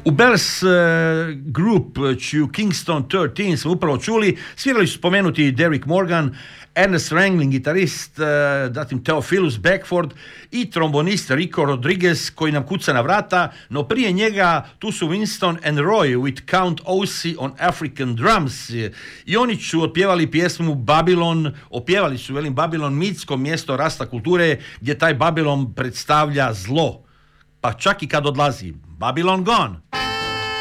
U Bells Group, čiju Kingston 13 smo upravo čuli, svirali su spomenuti Derek Morgan, Ernest Ranglin, gitarist, zatim Theophilus Beckford i trombonist Rico Rodriguez koji nam kuca na vrata, no prije njega tu su Winston and Roy with Count Ossie on African drums i oni su otpjevali pjesmu Babylon, opjevali su Babylon mitsko mjesto rasta kulture gdje taj Babylon predstavlja zlo, pa čak i kad odlazi. Babylon gone.